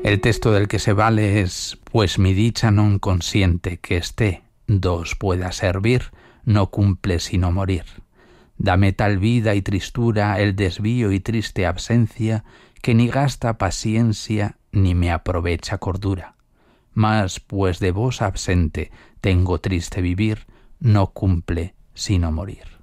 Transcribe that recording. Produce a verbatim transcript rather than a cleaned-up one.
El texto del que se vale es: pues mi dicha non consiente que esté, dos pueda servir, no cumple sino morir. Dame tal vida y tristura el desvío y triste absencia, que ni gasta paciencia ni me aprovecha cordura. Mas, pues de vos absente tengo triste vivir, no cumple sino morir.